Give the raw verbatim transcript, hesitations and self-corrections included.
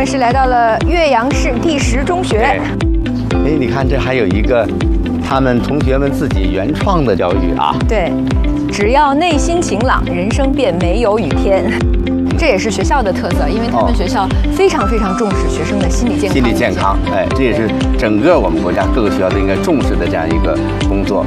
们是来到了岳阳市第十中学。 哎，你看这还有一个他们同学们自己原创的教育啊。 对，只要内心晴朗，人生便没有雨天。这也是学校的特色，因为他们学校非常非常重视学生的心理健康。 心理健康，哎，这也是整个我们国家各个学校都应该重视的这样一个工作。